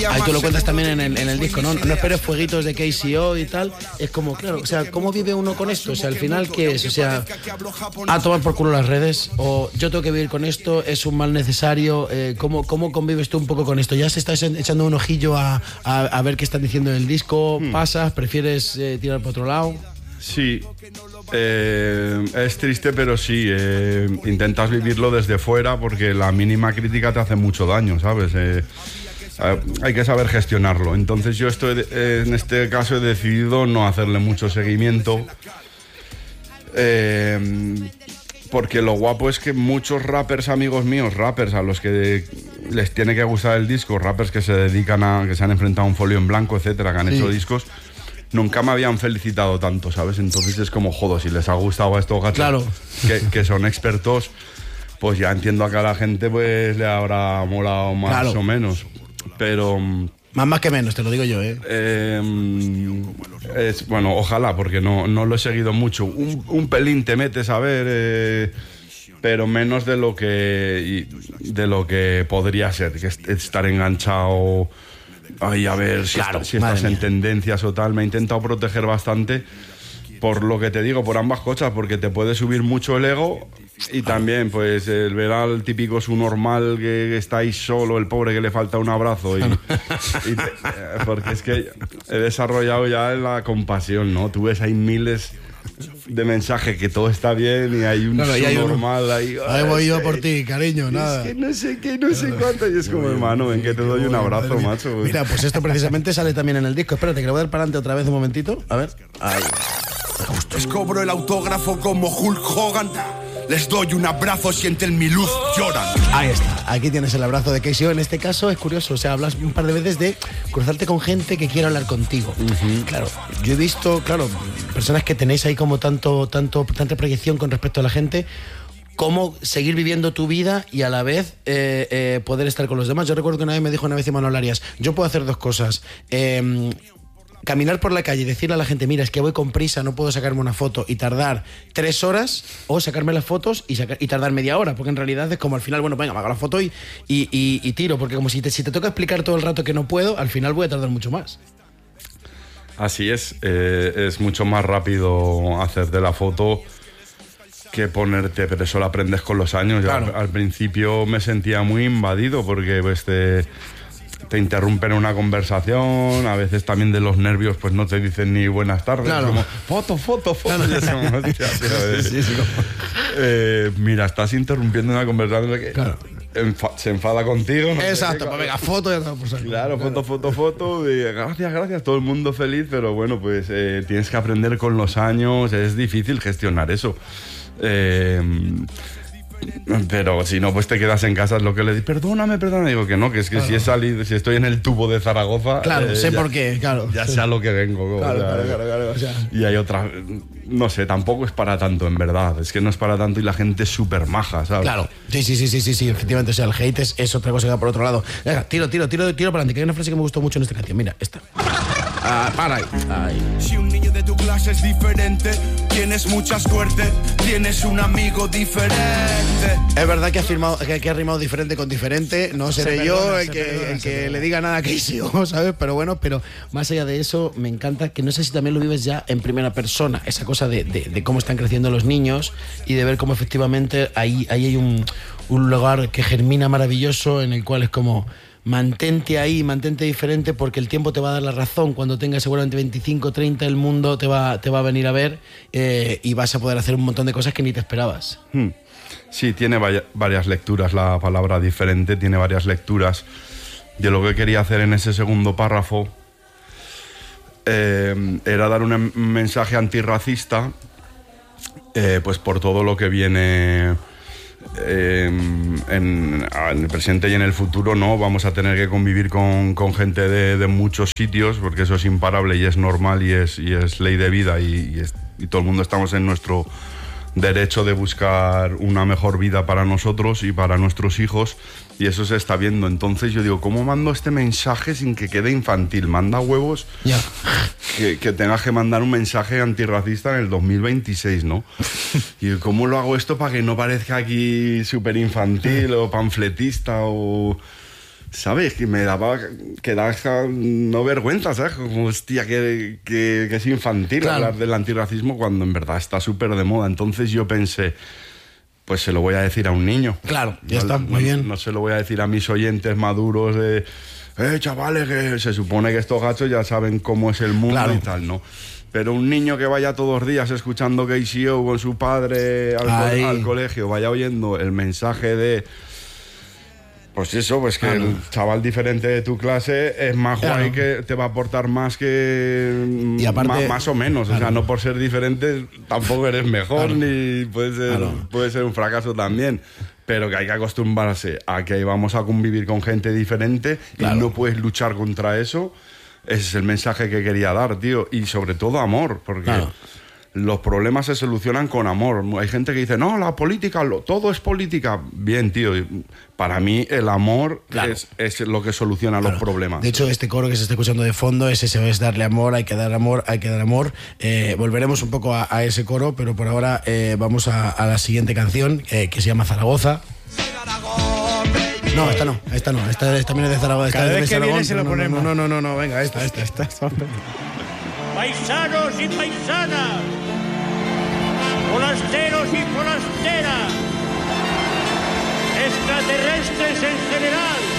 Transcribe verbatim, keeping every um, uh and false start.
Ahí tú lo cuentas también en el, en el disco, ¿no? No esperes fueguitos de K C O y tal. Es como, claro, o sea, ¿cómo vive uno con esto? O sea, al final, ¿qué es? O sea, a tomar por culo las redes, o yo tengo que vivir con esto, es un mal necesario. Eh, ¿cómo, ¿Cómo convives tú un poco con esto? ¿Ya se estás echando un ojillo a, a, a ver qué están diciendo en el disco? Hmm. ¿Pasas? ¿Prefieres eh, tirar por otro lado? Sí, eh, es triste, pero sí, eh, intentas vivirlo desde fuera porque la mínima crítica te hace mucho daño, ¿sabes? Eh, eh, hay que saber gestionarlo. Entonces yo estoy, eh, en este caso he decidido no hacerle mucho seguimiento, eh, porque lo guapo es que muchos rappers, amigos míos, rappers a los que les tiene que gustar el disco, rappers que se dedican a, que se han enfrentado a un folio en blanco, etcétera, que han sí. hecho discos, nunca me habían felicitado tanto, ¿sabes? Entonces es como, joder, si les ha gustado a estos gatos claro. que, que son expertos, pues ya entiendo que a la gente pues le habrá molado más claro. o menos. Pero... Más más que menos, te lo digo yo, ¿eh? eh es, bueno, ojalá, porque no, no lo he seguido mucho. Un, un pelín te metes a ver, eh, pero menos de lo que, de lo que podría ser, que es estar enganchado... Ay, a ver si, claro, está, si estás en tendencias o tal. Me he intentado proteger bastante por lo que te digo, por ambas cosas, porque te puede subir mucho el ego y también pues el ver al típico su normal que está ahí solo, el pobre que le falta un abrazo y, y te, porque es que he desarrollado ya la compasión, ¿no? Tú ves ahí miles de mensajes que todo está bien y hay un claro, y hay normal uno, ahí. Ahí voy yo por ti, cariño, nada. Es que no sé qué, no sé cuánto. Y es como, hermano, ven que te doy un abrazo, macho. Mira, pues esto precisamente sale también en el disco. Espérate, que le voy a dar para adelante otra vez un momentito. A ver. Ahí. Les cobro el autógrafo como Hulk Hogan. Les doy un abrazo, sienten mi luz, lloran. Ahí está, aquí tienes el abrazo de K C O. En este caso es curioso, o sea, hablas un par de veces de cruzarte con gente que quiere hablar contigo. Uh-huh. Claro, yo he visto, claro, personas que tenéis ahí como tanto, tanto, tanta proyección con respecto a la gente, cómo seguir viviendo tu vida y a la vez eh, eh, poder estar con los demás. Yo recuerdo que una vez me dijo una vez Imanol Arias, yo puedo hacer dos cosas. Eh, Caminar por la calle y decirle a la gente, mira, es que voy con prisa, no puedo sacarme una foto y tardar tres horas, o sacarme las fotos y, sacar, y tardar media hora, porque en realidad es como al final, bueno, venga, me hago la foto y, y, y, y tiro, porque como si te, si te toca explicar todo el rato que no puedo, al final voy a tardar mucho más. Así es, eh, es mucho más rápido hacerte la foto que ponerte, pero eso lo aprendes con los años. Claro. Al, al principio me sentía muy invadido porque pues te... te interrumpen una conversación, a veces también de los nervios pues no te dicen ni buenas tardes, claro. como foto, foto, foto. Claro. Como, hostia, tío, sí, sí, sí, como... eh, mira, estás interrumpiendo una conversación que claro. enfa- se enfada contigo. No Exacto, sé qué, pues venga, foto y otra cosa. Claro, foto, foto, foto, y gracias, gracias, todo el mundo feliz, pero bueno, pues eh, tienes que aprender con los años, es difícil gestionar eso. Eh, Pero si no, pues te quedas en casa, es lo que le digo, perdóname, perdóname, digo que no, que es que claro. si he salido, si estoy en el tubo de Zaragoza, claro, eh, sé ya, por qué, claro, ya sé a lo que vengo, claro, o sea, claro, claro, claro, o sea. Y hay otra, no sé, tampoco es para tanto, en verdad, es que no es para tanto y la gente es súper maja, ¿sabes? Claro, sí, sí, sí, sí, sí, sí, efectivamente, o sea, el hate es, es otra cosa que va por otro lado. Venga, tiro, tiro, tiro, tiro para adelante, que hay una frase que me gustó mucho en esta canción, mira, esta. Ah, para ahí, ahí. Si un niño de tu clase es diferente, tienes mucha suerte, tienes un amigo diferente. Es verdad que ha firmado, que, que ha rimado diferente con diferente, no seré se yo perdona, el se que, perdona, el que se le diga nada a Casey, ¿sabes? Pero bueno, pero más allá de eso, me encanta que no sé si también lo vives ya en primera persona, esa cosa de, de, de cómo están creciendo los niños y de ver cómo efectivamente ahí, ahí hay un, un lugar que germina maravilloso en el cual es como... Mantente ahí, mantente diferente porque el tiempo te va a dar la razón. Cuando tengas seguramente veinticinco, treinta, el mundo te va, te va a venir a ver eh, y vas a poder hacer un montón de cosas que ni te esperabas. Hmm. Sí, tiene vaya, varias lecturas la palabra diferente, tiene varias lecturas. Yo lo que quería hacer en ese segundo párrafo eh, era dar un mensaje antirracista, eh, pues por todo lo que viene... Eh, en, en el presente y en el futuro, ¿no? Vamos a tener que convivir con, con gente de, de muchos sitios, porque eso es imparable y es normal y es, y es ley de vida y, y, es, y todo el mundo estamos en nuestro derecho de buscar una mejor vida para nosotros y para nuestros hijos, y eso se está viendo. Entonces yo digo, ¿cómo mando este mensaje sin que quede infantil? Manda huevos yeah. que, que tengas que mandar un mensaje antirracista en el dos mil veintiséis, ¿no? Y ¿cómo lo hago esto para que no parezca aquí súper infantil o panfletista o... ¿sabes? Que me daba, que da no vergüenza, ¿sabes? Como, hostia, que, que, que es infantil claro. hablar del antirracismo cuando en verdad está súper de moda. Entonces yo pensé, pues se lo voy a decir a un niño. Claro, ya no, está, muy no, bien. No se lo voy a decir a mis oyentes maduros de, eh, chavales, que se supone que estos gachos ya saben cómo es el mundo claro. y tal, ¿no? Pero un niño que vaya todos los días escuchando K C O con su padre al, co al colegio, vaya oyendo el mensaje de... Pues eso, pues que ah, no. el chaval diferente de tu clase es más claro. guay, que te va a aportar más que... Y aparte, más, más o menos, claro. o sea, no por ser diferente tampoco eres mejor, claro. ni puede ser, claro. puede ser un fracaso también. Pero que hay que acostumbrarse a que vamos a convivir con gente diferente claro. y no puedes luchar contra eso. Ese es el mensaje que quería dar, tío. Y sobre todo amor, porque... Claro. Los problemas se solucionan con amor. Hay gente que dice, no, la política, lo, todo es política. Bien, tío, para mí el amor claro. es, es lo que soluciona claro. los problemas. De hecho, este coro que se está escuchando de fondo es ese, es darle amor, hay que dar amor, hay que dar amor. Eh, volveremos un poco a, a ese coro, pero por ahora eh, vamos a, a la siguiente canción, eh, que se llama Zaragoza. No, esta no, esta no, esta, esta viene de Zaragoza. Cada esta vez que Aragón, viene se lo no, ponemos. No, no, no, no, no, venga, esta, esta, esta. esta. Paisanos y paisanas, forasteros y forasteras, extraterrestres en general,